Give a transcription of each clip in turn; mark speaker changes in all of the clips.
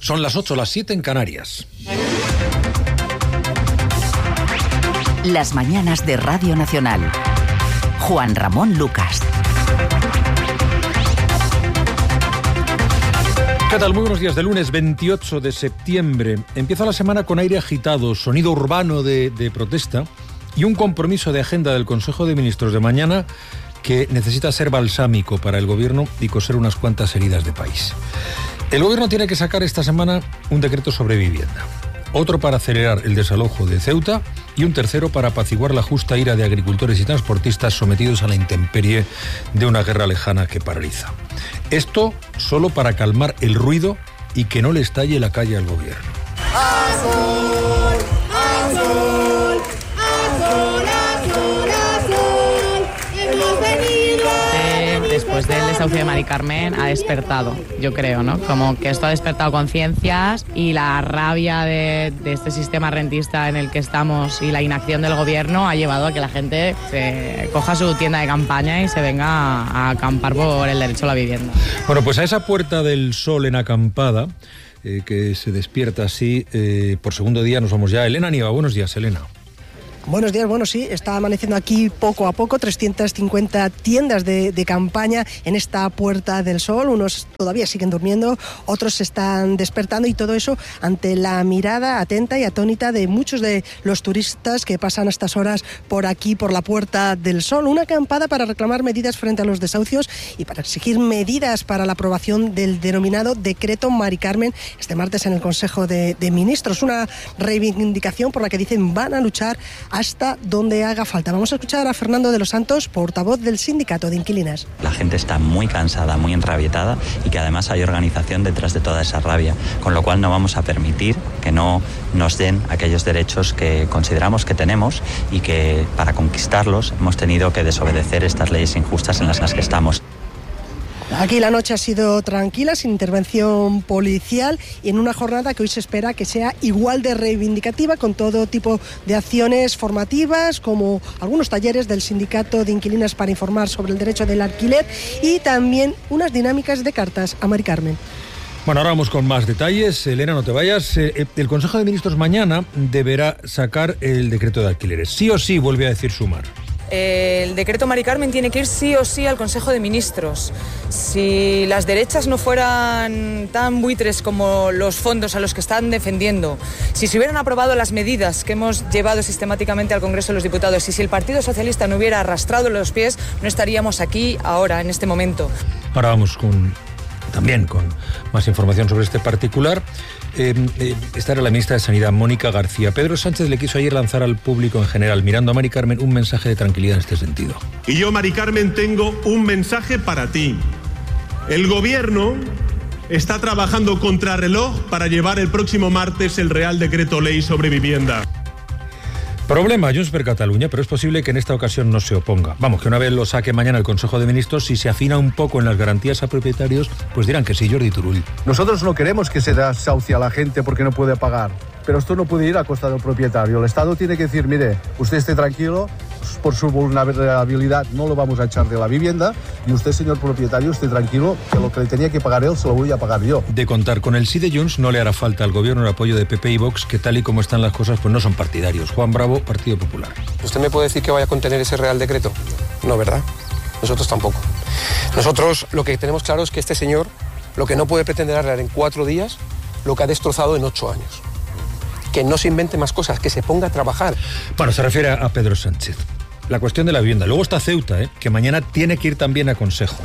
Speaker 1: Son las 8, las 7 en Canarias.
Speaker 2: Las mañanas de Radio Nacional. Juan Ramón Lucas.
Speaker 1: ¿Qué tal? Muy buenos días. De lunes 28 de septiembre. Empieza la semana con aire agitado, sonido urbano de protesta y un compromiso de agenda del Consejo de Ministros de mañana que necesita ser balsámico para el Gobierno y coser unas cuantas heridas de país. El Gobierno tiene que sacar esta semana un decreto sobre vivienda, otro para acelerar el desalojo de Ceuta y un tercero para apaciguar la justa ira de agricultores y transportistas sometidos a la intemperie de una guerra lejana que paraliza. Esto solo para calmar el ruido y que no le estalle la calle al Gobierno.
Speaker 3: ¡Azul! ¡Azul! ¡Azul! ¡Azul! ¡Azul! ¡Hemos venido!
Speaker 4: Después del desahucio de Mari Carmen ha despertado, yo creo, ¿no? Como que esto ha despertado conciencias y la rabia de este sistema rentista en el que estamos y la inacción del Gobierno ha llevado a que la gente se coja su tienda de campaña y se venga a acampar por el derecho a la vivienda.
Speaker 1: Bueno, pues a esa Puerta del Sol en acampada, que se despierta así, por segundo día nos vamos ya. Elena Nieva, buenos días, Elena.
Speaker 5: Buenos días, bueno, sí, está amaneciendo aquí poco a poco, 350 tiendas de campaña en esta Puerta del Sol, unos todavía siguen durmiendo, otros se están despertando y todo eso ante la mirada atenta y atónita de muchos de los turistas que pasan a estas horas por aquí, por la Puerta del Sol. Una acampada para reclamar medidas frente a los desahucios y para exigir medidas para la aprobación del denominado Decreto Mari Carmen este martes en el Consejo de Ministros. Una reivindicación por la que dicen van a luchar hasta donde haga falta. Vamos a escuchar a Fernando de los Santos, portavoz del Sindicato de Inquilinas.
Speaker 6: La gente está muy cansada, muy enrabietada y que además hay organización detrás de toda esa rabia, con lo cual no vamos a permitir que no nos den aquellos derechos que consideramos que tenemos y que para conquistarlos hemos tenido que desobedecer estas leyes injustas en las que estamos.
Speaker 5: Aquí la noche ha sido tranquila, sin intervención policial y en una jornada que hoy se espera que sea igual de reivindicativa, con todo tipo de acciones formativas, como algunos talleres del Sindicato de Inquilinas para informar sobre el derecho del alquiler y también unas dinámicas de cartas a Mari Carmen.
Speaker 1: Bueno, ahora vamos con más detalles. Elena, no te vayas. El Consejo de Ministros mañana deberá sacar el decreto de alquileres. Sí o sí, vuelve a decir Sumar.
Speaker 7: El decreto Mari Carmen tiene que ir sí o sí al Consejo de Ministros. Si las derechas no fueran tan buitres como los fondos a los que están defendiendo, si se hubieran aprobado las medidas que hemos llevado sistemáticamente al Congreso de los Diputados y si el Partido Socialista no hubiera arrastrado los pies, no estaríamos aquí ahora, en este momento.
Speaker 1: Ahora vamos también con más información sobre este particular. Esta era la ministra de Sanidad, Mónica García. Pedro Sánchez le quiso ayer lanzar al público en general, mirando a Mari Carmen, un mensaje de tranquilidad en este sentido.
Speaker 8: Y yo, Mari Carmen, tengo un mensaje para ti. El Gobierno está trabajando contrarreloj para llevar el próximo martes el Real Decreto Ley sobre vivienda.
Speaker 1: Problema, Junts per Catalunya, pero es posible que en esta ocasión no se oponga. Vamos, que una vez lo saque mañana el Consejo de Ministros, si se afina un poco en las garantías a propietarios, pues dirán que sí, Jordi Turull.
Speaker 9: Nosotros no queremos que se desahucie a la gente porque no puede pagar, pero esto no puede ir a costa del propietario. El Estado tiene que decir, mire, usted esté tranquilo, por su vulnerabilidad no lo vamos a echar de la vivienda y usted, señor propietario, esté tranquilo que lo que le tenía que pagar él se lo voy a pagar yo.
Speaker 1: De contar con el sí de Junts, no le hará falta al Gobierno el apoyo de PP y Vox, que tal y como están las cosas, pues no son partidarios. Juan Bravo, Partido Popular.
Speaker 10: ¿Usted me puede decir que vaya a contener ese Real Decreto? No, ¿verdad? Nosotros tampoco. Nosotros lo que tenemos claro es que este señor lo que no puede pretender arreglar en 4 días lo que ha destrozado en 8 años. Que no se invente más cosas, que se ponga a trabajar.
Speaker 1: Bueno, se refiere a Pedro Sánchez. La cuestión de la vivienda. Luego está Ceuta, que mañana tiene que ir también a Consejo.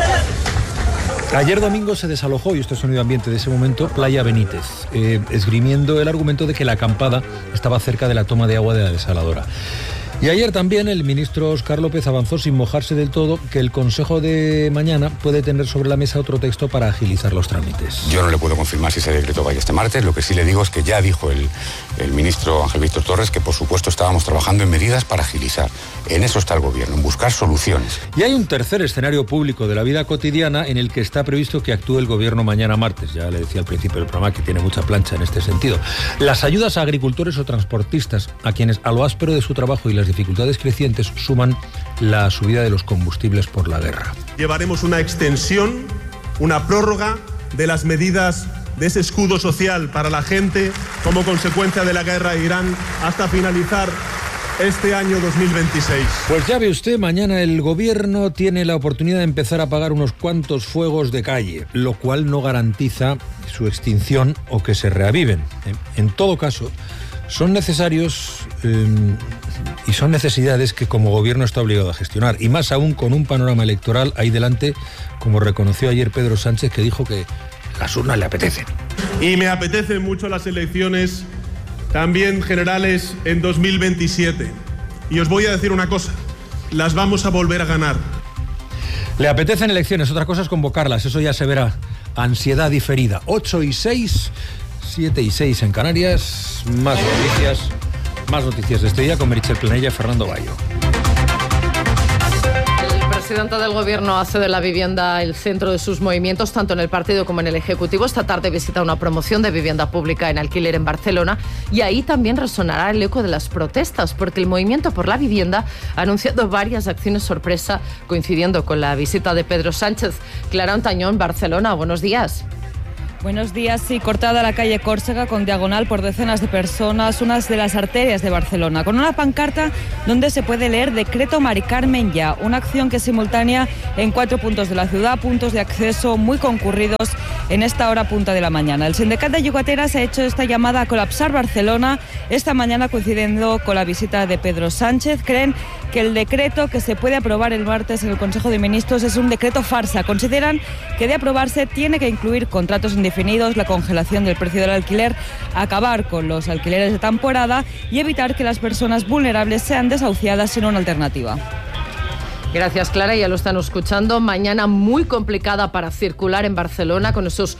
Speaker 1: Ayer domingo se desalojó, y esto es sonido ambiente de ese momento, Playa Benítez, esgrimiendo el argumento de que la acampada estaba cerca de la toma de agua de la desaladora. Y ayer también el ministro Óscar López avanzó sin mojarse del todo que el Consejo de mañana puede tener sobre la mesa otro texto para agilizar los trámites.
Speaker 11: Yo no le puedo confirmar si ese decreto vaya este martes. Lo que sí le digo es que ya dijo el ministro Ángel Víctor Torres que por supuesto estábamos trabajando en medidas para agilizar. En eso está el Gobierno, en buscar soluciones.
Speaker 1: Y hay un tercer escenario público de la vida cotidiana en el que está previsto que actúe el Gobierno mañana martes. Ya le decía al principio del programa que tiene mucha plancha en este sentido. Las ayudas a agricultores o transportistas, a quienes a lo áspero de su trabajo y las dificultades crecientes suman la subida de los combustibles por la guerra.
Speaker 8: Llevaremos una extensión, una prórroga de las medidas de ese escudo social para la gente como consecuencia de la guerra de Irán hasta finalizar este año 2026.
Speaker 1: Pues ya ve usted, mañana el gobierno tiene la oportunidad de empezar a apagar unos cuantos fuegos de calle, lo cual no garantiza su extinción o que se reaviven. En todo caso, son necesarios y son necesidades que como gobierno está obligado a gestionar, y más aún con un panorama electoral ahí delante, como reconoció ayer Pedro Sánchez, que dijo que las urnas le apetecen.
Speaker 8: Y me apetecen mucho las elecciones también generales en 2027. Y os voy a decir una cosa, las vamos a volver a ganar.
Speaker 1: Le apetecen elecciones, otra cosa es convocarlas, eso ya se verá. Ansiedad diferida. 8:06, 7:06 en Canarias. Más noticias de este día con Meritxell Planella y Fernando Bayo.
Speaker 12: El presidente del Gobierno hace de la vivienda el centro de sus movimientos, tanto en el partido como en el Ejecutivo. Esta tarde visita una promoción de vivienda pública en alquiler en Barcelona y ahí también resonará el eco de las protestas, porque el Movimiento por la Vivienda ha anunciado varias acciones sorpresa coincidiendo con la visita de Pedro Sánchez. Clara Ontañón, Barcelona, buenos días.
Speaker 13: Buenos días. Sí, cortada la calle Córcega con diagonal por decenas de personas, una de las arterias de Barcelona, con una pancarta donde se puede leer Decreto Mari Carmen ya, una acción que es simultánea en 4 puntos de la ciudad, puntos de acceso muy concurridos en esta hora punta de la mañana. El sindicato de Yugateras ha hecho esta llamada a colapsar Barcelona esta mañana coincidiendo con la visita de Pedro Sánchez. Creen que el decreto que se puede aprobar el martes en el Consejo de Ministros es un decreto farsa. Consideran que de aprobarse tiene que incluir contratos indefinidos, la congelación del precio del alquiler, acabar con los alquileres de temporada y evitar que las personas vulnerables sean desahuciadas sin una alternativa.
Speaker 12: Gracias, Clara. Ya lo están escuchando. Mañana muy complicada para circular en Barcelona con esos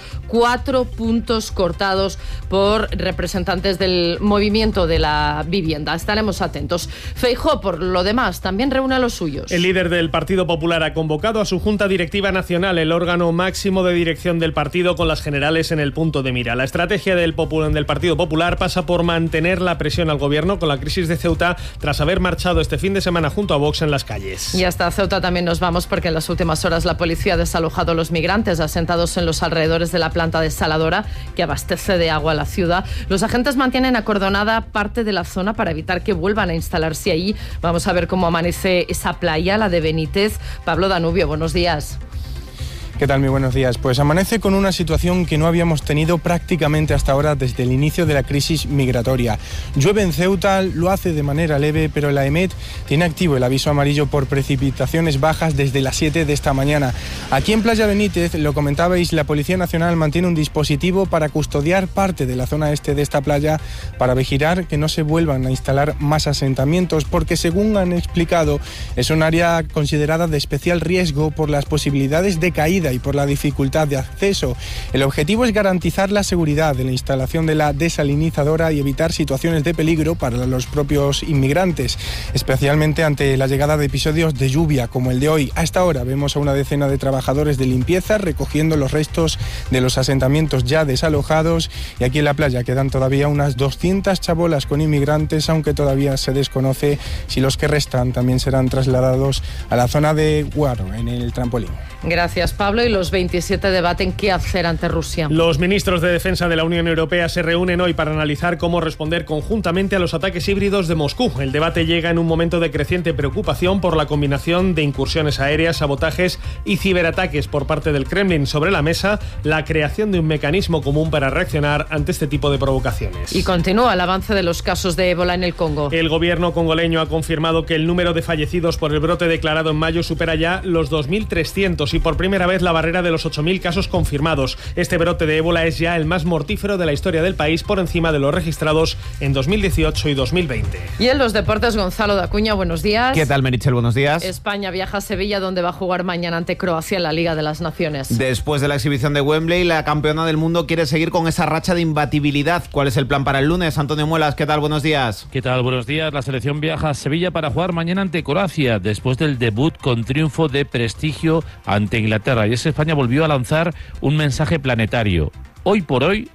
Speaker 12: 4 puntos cortados por representantes del movimiento de la vivienda. Estaremos atentos. Feijóo, por lo demás, también reúne a los suyos.
Speaker 14: El líder del Partido Popular ha convocado a su Junta Directiva Nacional, el órgano máximo de dirección del partido, con las generales en el punto de mira. La estrategia del Partido Popular pasa por mantener la presión al gobierno con la crisis de Ceuta tras haber marchado este fin de semana junto a Vox en las calles.
Speaker 12: Y hasta Ceuta también nos vamos porque en las últimas horas la policía ha desalojado a los migrantes asentados en los alrededores de la planta desaladora que abastece de agua a la ciudad. Los agentes mantienen acordonada parte de la zona para evitar que vuelvan a instalarse allí. Vamos a ver cómo amanece esa playa, la de Benítez. Pablo Danubio, buenos días.
Speaker 15: ¿Qué tal? Muy buenos días. Pues amanece con una situación que no habíamos tenido prácticamente hasta ahora desde el inicio de la crisis migratoria. Llueve en Ceuta, lo hace de manera leve, pero la EMET tiene activo el aviso amarillo por precipitaciones bajas desde las 7 de esta mañana. Aquí en Playa Benítez, lo comentabais, la Policía Nacional mantiene un dispositivo para custodiar parte de la zona este de esta playa para vigilar que no se vuelvan a instalar más asentamientos, porque según han explicado, es un área considerada de especial riesgo por las posibilidades de caída y por la dificultad de acceso. El objetivo es garantizar la seguridad de la instalación de la desalinizadora y evitar situaciones de peligro para los propios inmigrantes, especialmente ante la llegada de episodios de lluvia como el de hoy. A esta hora vemos a una decena de trabajadores de limpieza recogiendo los restos de los asentamientos ya desalojados, y aquí en la playa quedan todavía unas 200 chabolas con inmigrantes, aunque todavía se desconoce si los que restan también serán trasladados a la zona de Guaro, en el trampolín.
Speaker 12: Gracias, Pablo. Y los 27 debaten qué hacer ante Rusia.
Speaker 14: Los ministros de Defensa de la Unión Europea se reúnen hoy para analizar cómo responder conjuntamente a los ataques híbridos de Moscú. El debate llega en un momento de creciente preocupación por la combinación de incursiones aéreas, sabotajes y ciberataques por parte del Kremlin. Sobre la mesa, la creación de un mecanismo común para reaccionar ante este tipo de provocaciones.
Speaker 12: Y continúa el avance de los casos de ébola en el Congo.
Speaker 14: El gobierno congoleño ha confirmado que el número de fallecidos por el brote declarado en mayo supera ya los 2.300 y por primera vez la barrera de los 8.000 casos confirmados. Este brote de ébola es ya el más mortífero de la historia del país, por encima de los registrados en 2018 y 2020.
Speaker 12: Y en los deportes, Gonzalo Dacuña, buenos días.
Speaker 16: ¿Qué tal, Meritxell? Buenos días.
Speaker 12: España viaja a Sevilla, donde va a jugar mañana ante Croacia en la Liga de las Naciones.
Speaker 16: Después de la exhibición de Wembley, la campeona del mundo quiere seguir con esa racha de imbatibilidad. ¿Cuál es el plan para el lunes? Antonio Muelas, ¿qué tal? Buenos días.
Speaker 17: ¿Qué tal? Buenos días. La selección viaja a Sevilla para jugar mañana ante Croacia, después del debut con triunfo de prestigio ante Inglaterra. Y España volvió a lanzar un mensaje planetario. Hoy por hoy,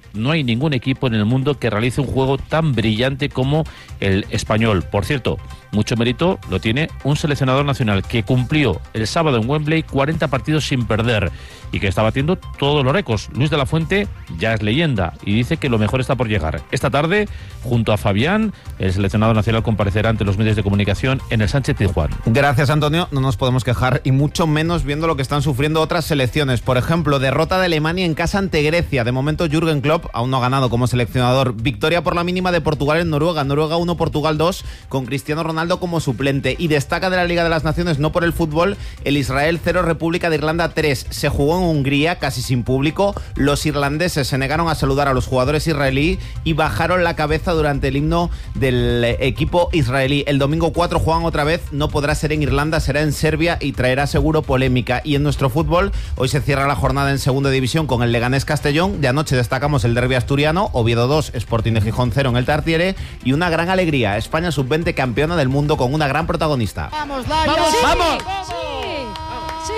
Speaker 17: no hay ningún equipo en el mundo que realice un juego tan brillante como el español. Por cierto, mucho mérito lo tiene un seleccionador nacional que cumplió el sábado en Wembley 40 partidos sin perder y que está batiendo todos los récords. Luis de la Fuente ya es leyenda y dice que lo mejor está por llegar. Esta tarde, junto a Fabián, el seleccionador nacional comparecerá ante los medios de comunicación en el Sánchez-Pizjuán.
Speaker 16: Gracias, Antonio. No nos podemos quejar, y mucho menos viendo lo que están sufriendo otras selecciones. Por ejemplo, derrota de Alemania en casa ante Grecia. De momento, Jürgen Klopp aún no ha ganado como seleccionador. Victoria por la mínima de Portugal en Noruega. Noruega 1, Portugal 2, con Cristiano Ronaldo como suplente. Y destaca de la Liga de las Naciones, no por el fútbol, el Israel 0, República de Irlanda 3. Se jugó en Hungría, casi sin público. Los irlandeses se negaron a saludar a los jugadores israelíes y bajaron la cabeza durante el himno del equipo israelí. El domingo 4 juegan otra vez. No podrá ser en Irlanda, será en Serbia y traerá seguro polémica. Y en nuestro fútbol, hoy se cierra la jornada en segunda división con el Leganés Castellón. De anoche destacamos el derbi asturiano, Oviedo 2, Sporting de Gijón 0 en el Tartiere, y una gran alegría, España sub-20 campeona del mundo con una gran protagonista.
Speaker 3: ¡Vamos, Laia! ¡Vamos! ¡Sí!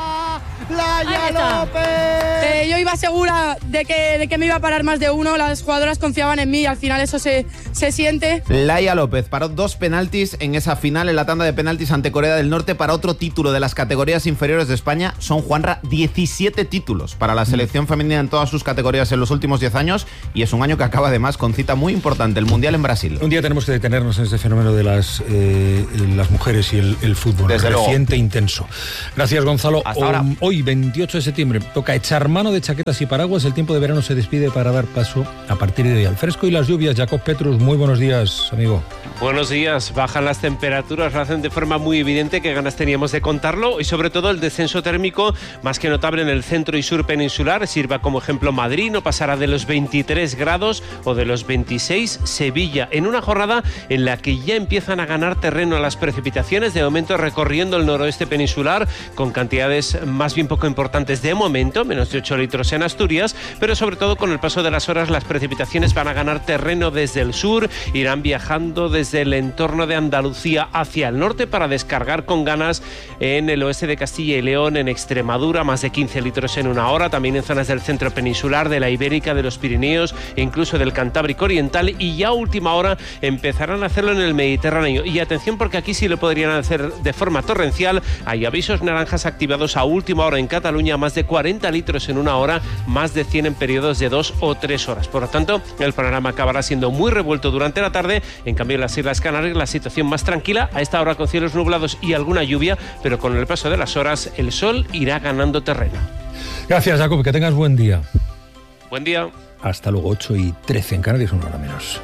Speaker 3: ¡Laia López!
Speaker 18: Yo iba segura de que me iba a parar más de uno, las jugadoras confiaban en mí y al final eso se siente.
Speaker 16: Laia López paró 2 penaltis en esa final, en la tanda de penaltis ante Corea del Norte, para otro título de las categorías inferiores de España. Son, Juanra, 17 títulos para la selección femenina en todas sus categorías en los últimos 10 años, y es un año que acaba además con cita muy importante, el Mundial en Brasil.
Speaker 1: Un día tenemos que detenernos en este fenómeno de las mujeres y el fútbol.
Speaker 16: Desde
Speaker 1: reciente, intenso. Gracias, Gonzalo.
Speaker 16: Hasta ahora.
Speaker 1: Hoy, 28 de septiembre, toca echar mano de chaquetas y paraguas. El tiempo de verano se despide para dar paso a partir de hoy al fresco y las lluvias. Jacob Petrus, muy buenos días, amigo.
Speaker 19: Buenos días. Bajan las temperaturas, lo hacen de forma muy evidente, que ganas teníamos de contarlo, y sobre todo el descenso térmico más que notable en el centro y sur peninsular. Sirva como ejemplo Madrid, no pasará de los 23 grados o de los 26 Sevilla, en una jornada en la que ya empiezan a ganar terreno las precipitaciones, de momento recorriendo el noroeste peninsular con cantidades más bien poco importantes de momento, menos de 8 litros en Asturias, pero sobre todo con el paso de las horas las precipitaciones van a ganar terreno desde el sur, irán viajando desde el entorno de Andalucía hacia el norte para descargar con ganas en el oeste de Castilla y León, en Extremadura, más de 15 litros en una hora, también en zonas del centro peninsular, de la Ibérica, de los Pirineos e incluso del Cantábrico Oriental, y ya a última hora empezarán a hacerlo en el Mediterráneo. Y atención, porque aquí sí lo podrían hacer de forma torrencial. Hay avisos naranjas activados a última hora en Cataluña, más de 40 litros en una hora, más de 100 en periodos de 2 o 3 horas. Por lo tanto, el panorama acabará siendo muy revuelto durante la tarde. En cambio, en las Islas Canarias la situación más tranquila, a esta hora con cielos nublados y alguna lluvia, pero con el paso de las horas el sol irá ganando terreno.
Speaker 1: Gracias, Jacob, que tengas buen día.
Speaker 19: Buen día.
Speaker 1: Hasta luego. 8:13 en Canarias, una hora menos.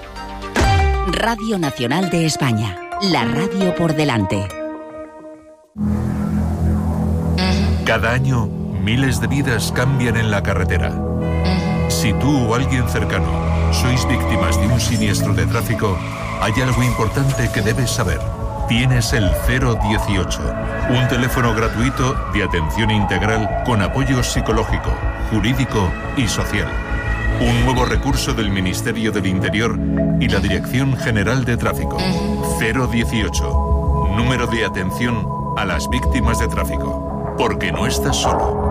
Speaker 2: Radio Nacional de España, la radio por delante.
Speaker 20: Cada año, miles de vidas cambian en la carretera. Si tú o alguien cercano sois víctimas de un siniestro de tráfico, hay algo importante que debes saber. Tienes el 018, un teléfono gratuito de atención integral con apoyo psicológico, jurídico y social. Un nuevo recurso del Ministerio del Interior y la Dirección General de Tráfico. 018, número de atención a las víctimas de tráfico. Porque no estás solo.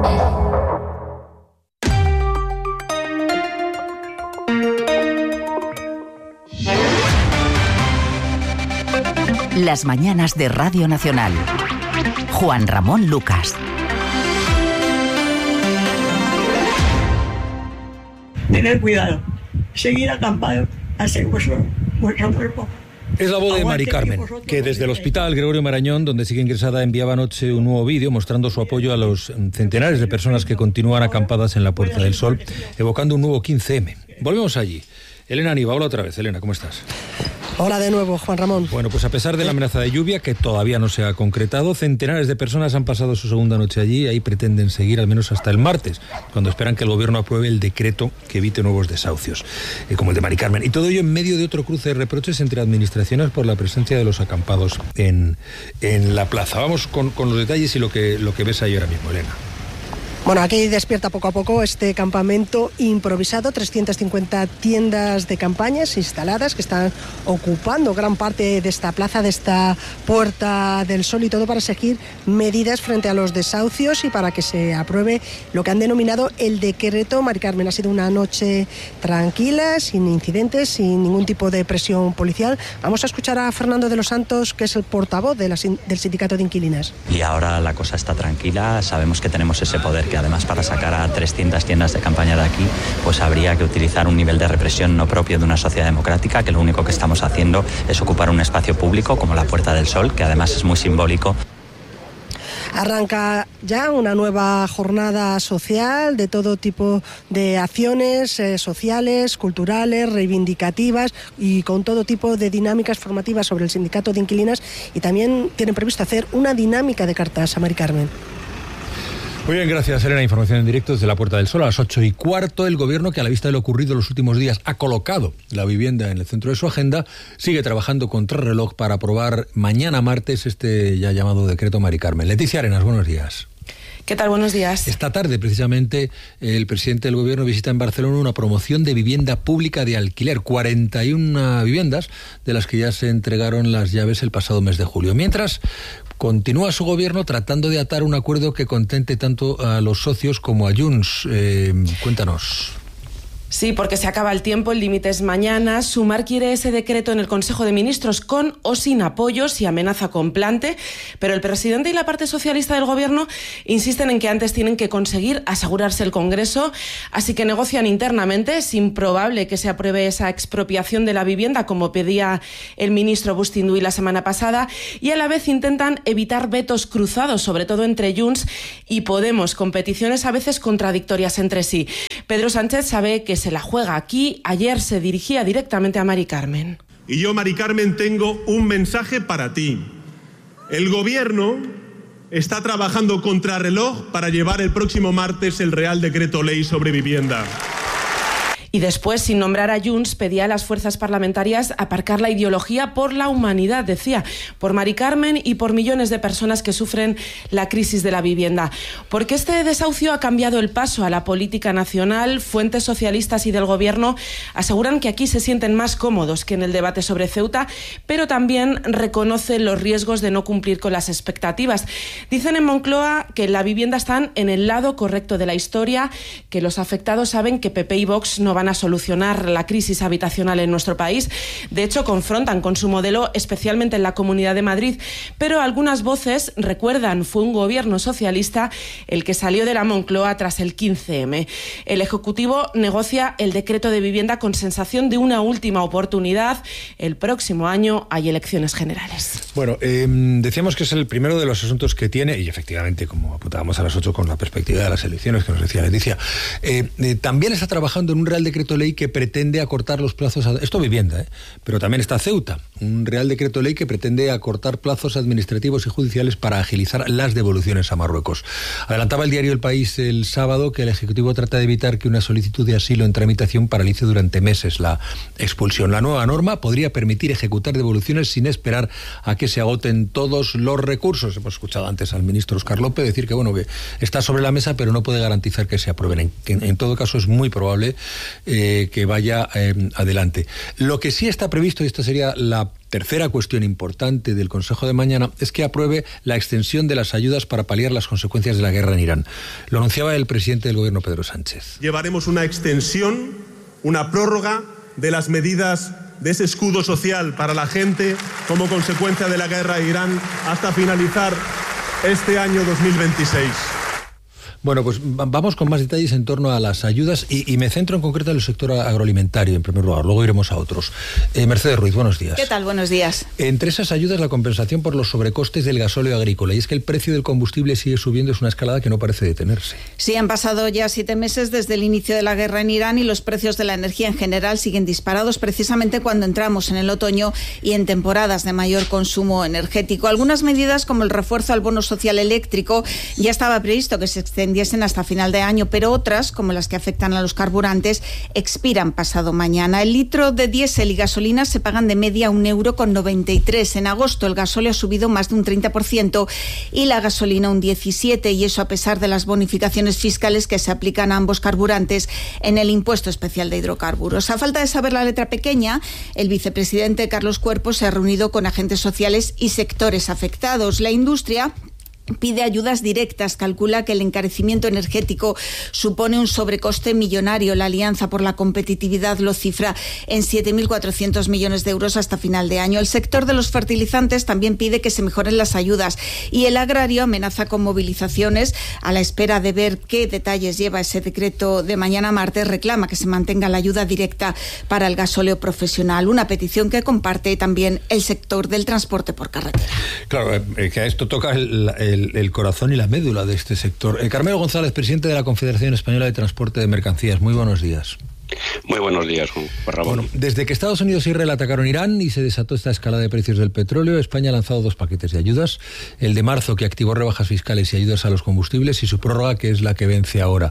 Speaker 2: Las mañanas de Radio Nacional. Juan Ramón Lucas.
Speaker 21: Tener cuidado, seguir acampado, hacer vuestro cuerpo.
Speaker 1: Es la voz de Mari Carmen, que desde el Hospital Gregorio Marañón, donde sigue ingresada, enviaba anoche un nuevo vídeo mostrando su apoyo a los centenares de personas que continúan acampadas en la Puerta del Sol, evocando un nuevo 15M. Volvemos allí. Elena Niva, hola otra vez. Elena, ¿cómo estás?
Speaker 5: Hola de nuevo, Juan Ramón.
Speaker 1: Bueno, pues a pesar de la amenaza de lluvia, que todavía no se ha concretado, centenares de personas han pasado su segunda noche allí y ahí pretenden seguir al menos hasta el martes, cuando esperan que el gobierno apruebe el decreto que evite nuevos desahucios, como el de Mari Carmen. Y todo ello en medio de otro cruce de reproches entre administraciones por la presencia de los acampados en la plaza. Vamos con los detalles y lo que ves ahí ahora mismo, Elena.
Speaker 5: Bueno, aquí despierta poco a poco este campamento improvisado, 350 tiendas de campañas instaladas que están ocupando gran parte de esta plaza, de esta Puerta del Sol, y todo para seguir medidas frente a los desahucios y para que se apruebe lo que han denominado el decreto Mari Carmen. Ha sido una noche tranquila, sin incidentes, sin ningún tipo de presión policial. Vamos a escuchar a Fernando de los Santos, que es el portavoz del sindicato de inquilinas.
Speaker 6: Y ahora la cosa está tranquila, sabemos que tenemos ese poder, que además para sacar a 300 tiendas de campaña de aquí, pues habría que utilizar un nivel de represión no propio de una sociedad democrática, que lo único que estamos haciendo es ocupar un espacio público como la Puerta del Sol, que además es muy simbólico.
Speaker 5: Arranca ya una nueva jornada social de todo tipo de acciones sociales, culturales, reivindicativas y con todo tipo de dinámicas formativas sobre el sindicato de inquilinas, y también tienen previsto hacer una dinámica de cartas a Mari Carmen.
Speaker 1: Muy bien, gracias, Elena. Información en directo desde la Puerta del Sol a las 8:15. El Gobierno, que a la vista de lo ocurrido en los últimos días ha colocado la vivienda en el centro de su agenda, sigue trabajando contrarreloj para aprobar mañana martes este ya llamado decreto Mari Carmen. Leticia Arenas, buenos días.
Speaker 4: ¿Qué tal? Buenos días.
Speaker 1: Esta tarde, precisamente, el presidente del Gobierno visita en Barcelona una promoción de vivienda pública de alquiler. 41 viviendas, de las que ya se entregaron las llaves el pasado mes de julio. Mientras, continúa su Gobierno tratando de atar un acuerdo que contente tanto a los socios como a Junts. Cuéntanos.
Speaker 4: Sí, porque se acaba el tiempo, el límite es mañana. Sumar quiere ese decreto en el Consejo de Ministros con o sin apoyos y amenaza con plante, pero el presidente y la parte socialista del Gobierno insisten en que antes tienen que conseguir asegurarse el Congreso, así que negocian internamente. Es improbable que se apruebe esa expropiación de la vivienda como pedía el ministro Bustinduy la semana pasada, y a la vez intentan evitar vetos cruzados, sobre todo entre Junts y Podemos, con peticiones a veces contradictorias entre sí. Pedro Sánchez sabe que se la juega aquí. Ayer se dirigía directamente a Mari Carmen.
Speaker 8: Y yo, Mari Carmen, tengo un mensaje para ti. El Gobierno está trabajando contrarreloj para llevar el próximo martes el Real Decreto Ley sobre vivienda.
Speaker 4: Y después, sin nombrar a Junts, pedía a las fuerzas parlamentarias aparcar la ideología por la humanidad, decía, por Mari Carmen y por millones de personas que sufren la crisis de la vivienda. Porque este desahucio ha cambiado el paso a la política nacional. Fuentes socialistas y del Gobierno aseguran que aquí se sienten más cómodos que en el debate sobre Ceuta, pero también reconocen los riesgos de no cumplir con las expectativas. Dicen en Moncloa que en la vivienda están en el lado correcto de la historia, que los afectados saben que PP y Vox no van a solucionar la crisis habitacional en nuestro país. De hecho, confrontan con su modelo, especialmente en la Comunidad de Madrid. Pero algunas voces recuerdan, fue un gobierno socialista el que salió de la Moncloa tras el 15M. El Ejecutivo negocia el decreto de vivienda con sensación de una última oportunidad. El próximo año hay elecciones generales.
Speaker 1: Bueno, decíamos que es el primero de los asuntos que tiene, y efectivamente, como apuntábamos a las 8 con la perspectiva de las elecciones que nos decía Leticia, también está trabajando en un Real Decreto Ley que pretende acortar los plazos, esto vivienda, pero también está Ceuta, un Real Decreto Ley que pretende acortar plazos administrativos y judiciales para agilizar las devoluciones a Marruecos. Adelantaba el diario El País el sábado que el Ejecutivo trata de evitar que una solicitud de asilo en tramitación paralice durante meses la expulsión. La nueva norma podría permitir ejecutar devoluciones sin esperar a que se agoten todos los recursos. Hemos escuchado antes al ministro Óscar López decir que que está sobre la mesa, pero no puede garantizar que se aprueben. En todo caso, es muy probable que vaya adelante. Lo que sí está previsto, y esta sería la tercera cuestión importante del Consejo de mañana, es que apruebe la extensión de las ayudas para paliar las consecuencias de la guerra en Irán. Lo anunciaba el presidente del Gobierno, Pedro Sánchez.
Speaker 8: Llevaremos una extensión, una prórroga de las medidas de ese escudo social para la gente como consecuencia de la guerra de Irán hasta finalizar este año 2026.
Speaker 1: Bueno, pues vamos con más detalles en torno a las ayudas y me centro en concreto en el sector agroalimentario, en primer lugar, luego iremos a otros. Mercedes Ruiz, buenos días.
Speaker 22: ¿Qué tal? Buenos días.
Speaker 1: Entre esas ayudas, la compensación por los sobrecostes del gasóleo agrícola, y es que el precio del combustible sigue subiendo, es una escalada que no parece detenerse.
Speaker 22: Sí, han pasado ya 7 meses desde el inicio de la guerra en Irán y los precios de la energía en general siguen disparados precisamente cuando entramos en el otoño y en temporadas de mayor consumo energético. Algunas medidas, como el refuerzo al bono social eléctrico, ya estaba previsto que se extendiera extendiesen hasta final de año, pero otras, como las que afectan a los carburantes, expiran pasado mañana. El litro de diésel y gasolina se pagan de media 1,93 €. En agosto el gasóleo ha subido más de un 30% y la gasolina un 17%, y eso a pesar de las bonificaciones fiscales que se aplican a ambos carburantes en el impuesto especial de hidrocarburos. A falta de saber la letra pequeña, el vicepresidente Carlos Cuerpo se ha reunido con agentes sociales y sectores afectados. La industria pide ayudas directas, calcula que el encarecimiento energético supone un sobrecoste millonario. La Alianza por la Competitividad lo cifra en 7.400 millones de euros hasta final de año. El sector de los fertilizantes también pide que se mejoren las ayudas, y el agrario amenaza con movilizaciones. A la espera de ver qué detalles lleva ese decreto de mañana martes, reclama que se mantenga la ayuda directa para el gasóleo profesional, una petición que comparte también el sector del transporte por carretera.
Speaker 1: Claro, que a esto toca el corazón y la médula de este sector. Carmelo González, presidente de la Confederación Española de Transporte de Mercancías. Muy buenos días.
Speaker 7: Muy buenos días, Juan Ramón.
Speaker 1: Bueno, desde que Estados Unidos e Israel atacaron Irán y se desató esta escalada de precios del petróleo, España ha lanzado 2 paquetes de ayudas. El de marzo, que activó rebajas fiscales y ayudas a los combustibles, y su prórroga, que es la que vence ahora.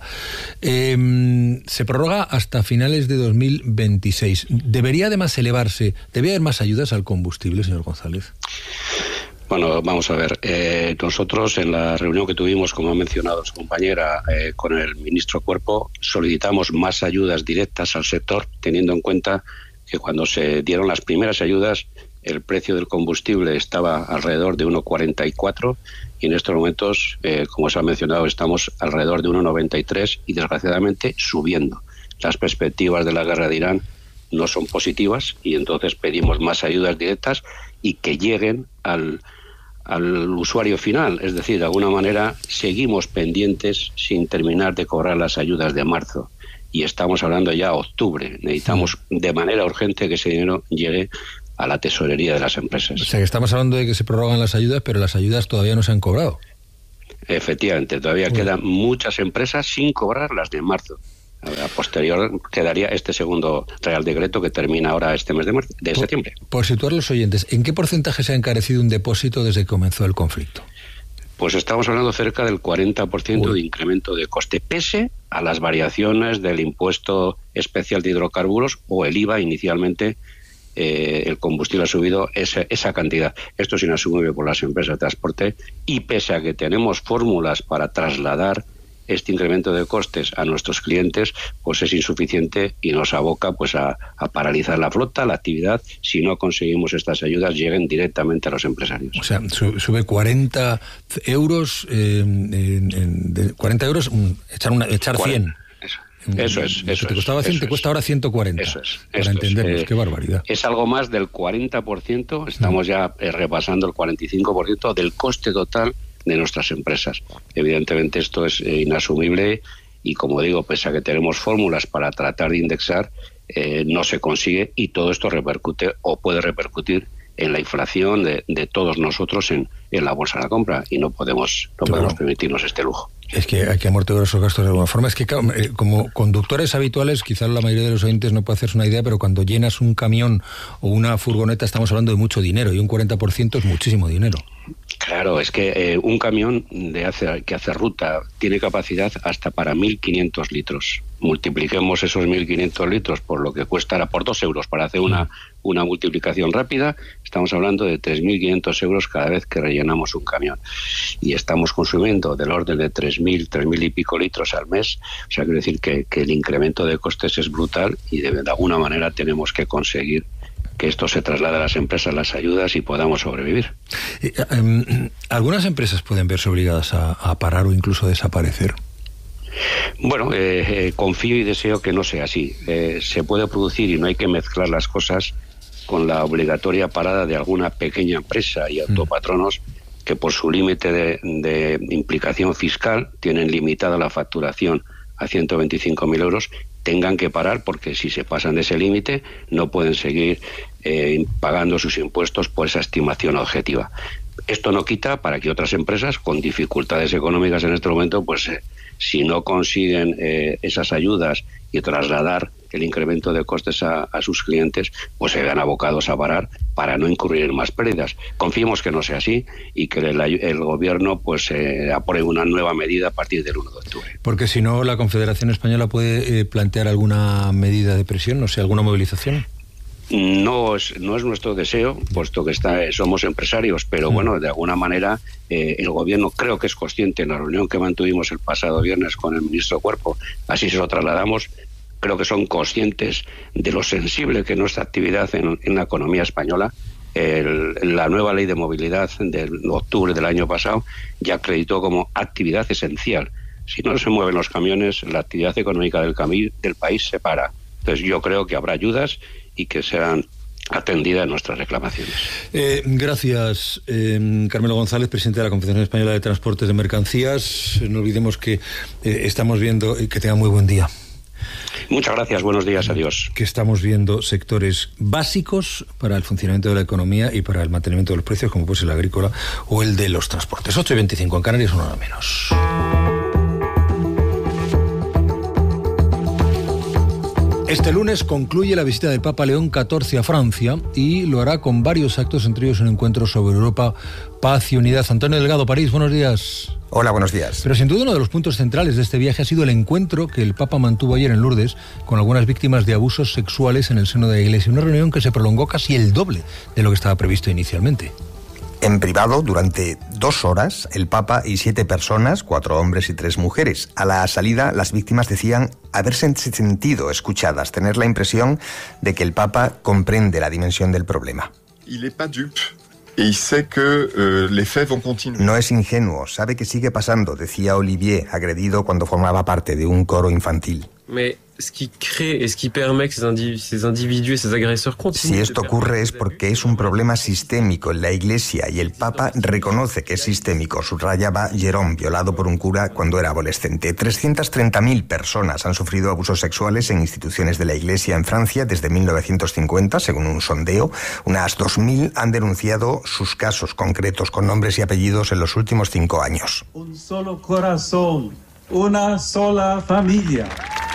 Speaker 1: Se prorroga hasta finales de 2026. ¿Debería además elevarse? ¿Debería haber más ayudas al combustible, señor González?
Speaker 7: Bueno, vamos a ver. Nosotros en la reunión que tuvimos, como ha mencionado su compañera, con el ministro Cuerpo, solicitamos más ayudas directas al sector, teniendo en cuenta que cuando se dieron las primeras ayudas, el precio del combustible estaba alrededor de 1,44 y en estos momentos, como se ha mencionado, estamos alrededor de 1,93 y desgraciadamente subiendo. Las perspectivas de la guerra de Irán no son positivas y entonces pedimos más ayudas directas y que lleguen al usuario final. Es decir, de alguna manera seguimos pendientes sin terminar de cobrar las ayudas de marzo y estamos hablando ya de octubre. Necesitamos de manera urgente que ese dinero llegue a la tesorería de las empresas.
Speaker 1: O sea, que estamos hablando de que se prorrogan las ayudas, pero las ayudas todavía no se han cobrado.
Speaker 7: Efectivamente, todavía quedan muchas empresas sin cobrar las de marzo. A posterior quedaría este segundo Real Decreto que termina ahora este mes de septiembre.
Speaker 1: Por situar a los oyentes, ¿en qué porcentaje se ha encarecido un depósito desde que comenzó el conflicto?
Speaker 7: Pues estamos hablando cerca del 40% de incremento de coste, pese a las variaciones del impuesto especial de hidrocarburos o el IVA inicialmente. El combustible ha subido esa cantidad. Esto es inasumible por las empresas de transporte y pese a que tenemos fórmulas para trasladar este incremento de costes a nuestros clientes, pues es insuficiente y nos aboca pues a paralizar la flota, la actividad, si no conseguimos estas ayudas lleguen directamente a los empresarios.
Speaker 1: O sea, sube 40 euros, 40 euros, echar 100.
Speaker 7: Eso es.
Speaker 1: Te costaba 100, te cuesta ahora 140.
Speaker 7: Eso es.
Speaker 1: Para entendernos, qué barbaridad.
Speaker 7: Es algo más del 40%, estamos ya repasando el 45% del coste total de nuestras empresas. Evidentemente esto es inasumible y, como digo, pese a que tenemos fórmulas para tratar de indexar, no se consigue y todo esto repercute o puede repercutir en la inflación de todos nosotros en la bolsa de la compra y no podemos permitirnos este lujo.
Speaker 1: Es que hay que amortiguar esos gastos de alguna forma. Es que como conductores habituales, quizás la mayoría de los oyentes no puede hacerse una idea, pero cuando llenas un camión o una furgoneta estamos hablando de mucho dinero y un 40% es muchísimo dinero.
Speaker 7: Claro, es que un camión que hace ruta tiene capacidad hasta para 1.500 litros. Multipliquemos esos 1.500 litros por lo que cuesta por 2 euros para hacer una multiplicación rápida. Estamos hablando de 3.500 euros cada vez que rellenamos un camión. Y estamos consumiendo del orden de 3.000 y pico litros al mes. O sea, quiere decir que el incremento de costes es brutal y de alguna manera tenemos que conseguir que esto se traslade a las empresas, las ayudas y podamos sobrevivir.
Speaker 1: ¿Algunas empresas pueden verse obligadas a parar o incluso desaparecer?
Speaker 7: Bueno, confío y deseo que no sea así. Se puede producir y no hay que mezclar las cosas con la obligatoria parada de alguna pequeña empresa y autopatronos que por su límite de implicación fiscal tienen limitada la facturación a 125.000 euros, tengan que parar porque si se pasan de ese límite no pueden seguir pagando sus impuestos por esa estimación objetiva. Esto no quita para que otras empresas con dificultades económicas en este momento, pues si no consiguen esas ayudas y trasladar el incremento de costes a sus clientes, pues se vean abocados a parar para no incurrir en más pérdidas. Confiemos que no sea así y que el gobierno pues apruebe una nueva medida a partir del 1 de octubre.
Speaker 1: Porque si no, la Confederación Española puede plantear alguna medida de presión, no sé, alguna movilización.
Speaker 7: No es nuestro deseo, puesto que somos empresarios, pero bueno, de alguna manera el gobierno creo que es consciente. En la reunión que mantuvimos el pasado viernes con el ministro Cuerpo, así se lo trasladamos, creo que son conscientes de lo sensible que es nuestra actividad en la economía española. La nueva ley de movilidad de octubre del año pasado ya acreditó como actividad esencial. Si no se mueven los camiones, la actividad económica del país se para. Entonces yo creo que habrá ayudas y que serán atendidas nuestras reclamaciones.
Speaker 1: Gracias, Carmelo González, presidente de la Confederación Española de Transportes de Mercancías. No olvidemos que estamos viendo, y que tenga muy buen día.
Speaker 7: Muchas gracias, buenos días, adiós.
Speaker 1: Que estamos viendo sectores básicos para el funcionamiento de la economía y para el mantenimiento de los precios, como puede ser el agrícola o el de los transportes. 8:25 en Canarias, una hora menos. Este lunes concluye la visita del Papa León XIV a Francia y lo hará con varios actos, entre ellos un encuentro sobre Europa, paz y unidad. Antonio Delgado, París, buenos días.
Speaker 9: Hola, buenos días.
Speaker 1: Pero sin duda uno de los puntos centrales de este viaje ha sido el encuentro que el Papa mantuvo ayer en Lourdes con algunas víctimas de abusos sexuales en el seno de la Iglesia. Una reunión que se prolongó casi el doble de lo que estaba previsto inicialmente.
Speaker 9: En privado, durante 2 horas, el Papa y 7 personas, 4 hombres y 3 mujeres. A la salida, las víctimas decían haberse sentido escuchadas, tener la impresión de que el Papa comprende la dimensión del problema. No es ingenuo, sabe que sigue pasando, decía Olivier, agredido cuando formaba parte de un coro infantil. Si esto ocurre es porque es un problema sistémico en la Iglesia y el Papa reconoce que es sistémico, subrayaba Jerome, violado por un cura cuando era adolescente. 330.000 personas han sufrido abusos sexuales en instituciones de la Iglesia en Francia desde 1950, según un sondeo. Unas 2.000 han denunciado sus casos concretos con nombres y apellidos en los últimos 5 años.
Speaker 10: Un solo corazón, una sola familia.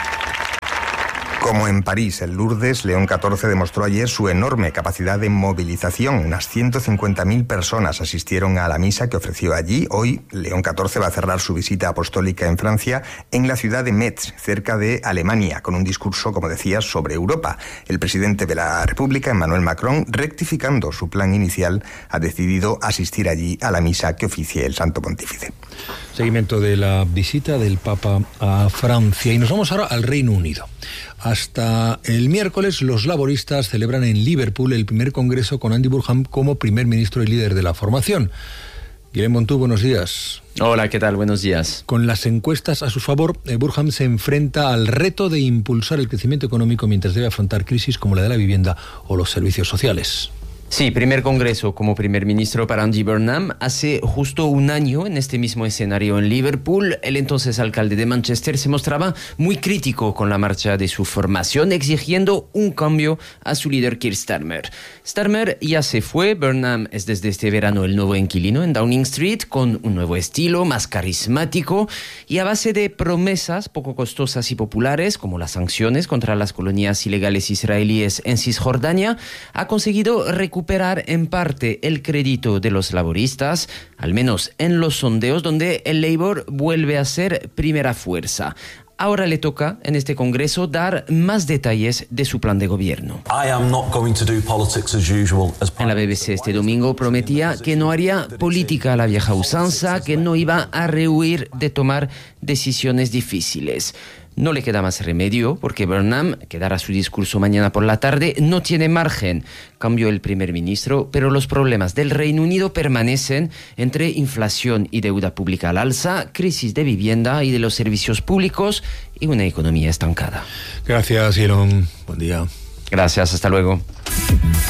Speaker 9: Como en París, en Lourdes, León XIV demostró ayer su enorme capacidad de movilización. Unas 150.000 personas asistieron a la misa que ofreció allí. Hoy, León XIV va a cerrar su visita apostólica en Francia, en la ciudad de Metz, cerca de Alemania, con un discurso, como decía, sobre Europa. El presidente de la República, Emmanuel Macron, rectificando su plan inicial, ha decidido asistir allí a la misa que oficie el Santo Pontífice.
Speaker 1: Seguimiento de la visita del Papa a Francia. Y nos vamos ahora al Reino Unido. Hasta el miércoles, los laboristas celebran en Liverpool el primer congreso con Andy Burnham como primer ministro y líder de la formación. Guillermo Montú, buenos días.
Speaker 23: Hola, ¿qué tal? Buenos días.
Speaker 1: Con las encuestas a su favor, Burnham se enfrenta al reto de impulsar el crecimiento económico mientras debe afrontar crisis como la de la vivienda o los servicios sociales.
Speaker 23: Sí, primer congreso como primer ministro para Andy Burnham. Hace justo un año, en este mismo escenario en Liverpool, el entonces alcalde de Manchester se mostraba muy crítico con la marcha de su formación, exigiendo un cambio a su líder Keir Starmer. Starmer ya se fue. Burnham es desde este verano el nuevo inquilino en Downing Street, con un nuevo estilo, más carismático y a base de promesas poco costosas y populares, como las sanciones contra las colonias ilegales israelíes en Cisjordania, ha conseguido recuperar en parte el crédito de los laboristas, al menos en los sondeos donde el Labour vuelve a ser primera fuerza. Ahora le toca, en este congreso, dar más detalles de su plan de gobierno. En la BBC este domingo prometía que no haría política a la vieja usanza, que no iba a rehuir de tomar decisiones difíciles. No le queda más remedio, porque Burnham, que dará su discurso mañana por la tarde, no tiene margen. Cambió el primer ministro, pero los problemas del Reino Unido permanecen entre inflación y deuda pública al alza, crisis de vivienda y de los servicios públicos y una economía estancada.
Speaker 1: Gracias, Irón. Buen día.
Speaker 23: Gracias, hasta luego.